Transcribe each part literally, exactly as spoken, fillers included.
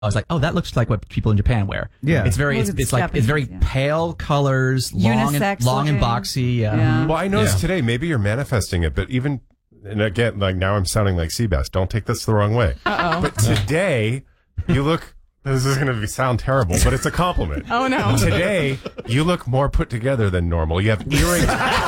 I was like, oh, that looks like what people in Japan wear. Yeah. It's very, it's, it's like, it's very yeah. pale colors, long and, Unisex long and looking. boxy. Yeah. Yeah. Well, I noticed Yeah. today, maybe you're manifesting it, but even, and again, like now I'm sounding like Seabass. Don't take this the wrong way. Uh-oh. But today, you look, this is going to sound terrible, but it's a compliment. Oh, no. Today, you look more put together than normal. You have earrings.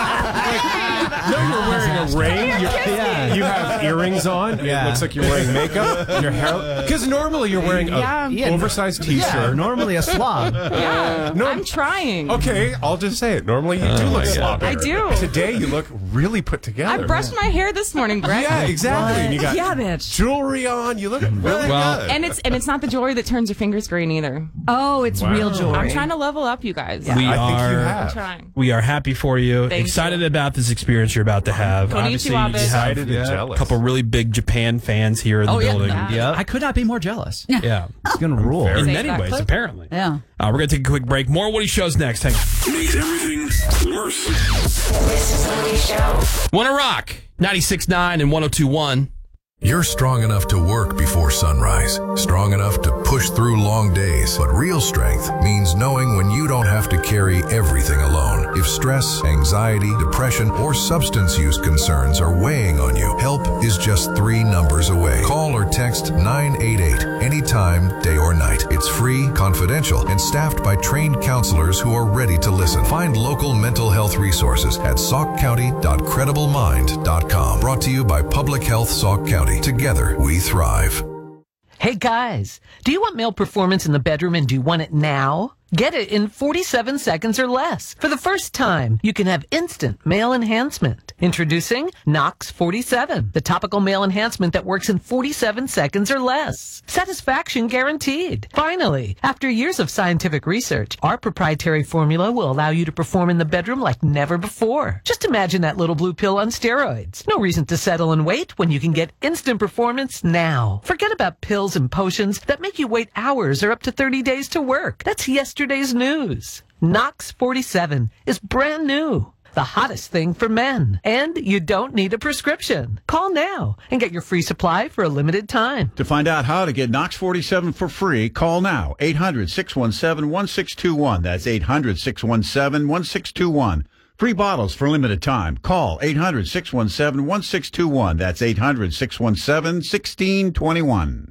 No, you're wearing a ring. You're, Yeah. You have earrings on. Yeah. It looks like you're wearing makeup. Your hair, because normally you're wearing a Yeah. Yeah, oversized Yeah, T-shirt. normally a slob. Yeah, No. I'm trying. Okay, I'll just say it. Normally you do look sloppy. I do. Today you look really put I together. brushed my hair this morning, Greg. Yeah, exactly. And you got Yeah, bitch. jewelry on. You look really Well, good. And it's and it's not the jewelry that turns your fingers green either. Oh, it's Wow. real jewelry. I'm trying to level up, you guys. We I think you are I'm have. trying. we are happy for you. Thank Excited you. about this experience you're about to have. Konnichiwa, Obviously, you bitch. have Excited and yeah, jealous. a couple really big Japan fans here in the Oh, yeah. building. Yeah. I could not be more jealous. Yeah, It's going to rule. Fair. in Say many that ways, clip. apparently. Yeah. Uh, we're gonna take a quick break. More Woody shows next. Hang on. Makes everything worse. This is the Woody Show. Wanna rock ninety-six point nine and one oh two point one. You're strong enough to work before sunrise, strong enough to push through long days. But real strength means knowing when you don't have to carry everything alone. If stress, anxiety, depression, or substance use concerns are weighing on you, help is just three numbers away. Call or text nine eight eight anytime, day or night. It's free, confidential, and staffed by trained counselors who are ready to listen. Find local mental health resources at sauk county dot credible mind dot com. Brought to you by Public Health Sauk County. Together, we thrive. Hey guys, do you want male performance in the bedroom and do you want it now? Get it in forty-seven seconds or less. For the first time, you can have instant male enhancement. Introducing Nox forty-seven, the topical male enhancement that works in forty-seven seconds or less. Satisfaction guaranteed. Finally, after years of scientific research, our proprietary formula will allow you to perform in the bedroom like never before. Just imagine that little blue pill on steroids. No reason to settle and wait when you can get instant performance now. Forget about pills and potions that make you wait hours or up to thirty days to work. That's yesterday's news. Nox forty-seven is brand new. The hottest thing for men. And you don't need a prescription. Call now and get your free supply for a limited time. To find out how to get Nox forty-seven for free, call now. eight hundred, six one seven, one six two one. That's eight hundred, six one seven, one six two one. Free bottles for limited time. Call eight hundred, six one seven, one six two one. That's eight hundred, six one seven, one six two one.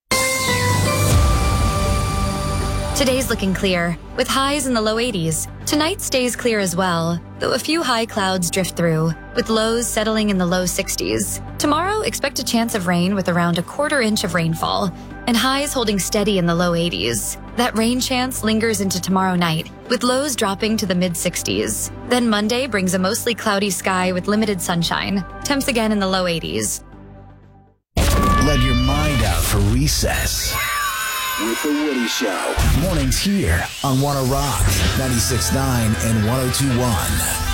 Today's looking clear, with highs in the low eighties. Tonight stays clear as well, though a few high clouds drift through, with lows settling in the low sixties. Tomorrow, expect a chance of rain with around a quarter inch of rainfall, and highs holding steady in the low eighties. That rain chance lingers into tomorrow night, with lows dropping to the mid-sixties. Then Monday brings a mostly cloudy sky with limited sunshine. Temps again in the low eighties. Let your mind out for recess. With the Woody Show. Mornings here on Wanna Rock ninety-six point nine and one oh two point one.